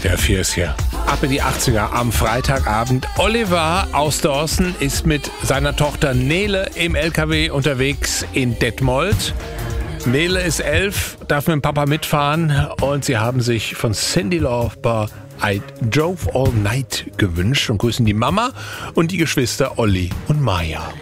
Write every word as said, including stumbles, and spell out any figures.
D R vier ist hier. Ab in die achtziger am Freitagabend. Oliver aus Dorsten ist mit seiner Tochter Nele im L K W unterwegs in Detmold. Nele ist elf, darf mit dem Papa mitfahren und sie haben sich von Cyndi Lauper I Drove All Night gewünscht und grüßen die Mama und die Geschwister Olli und Maya.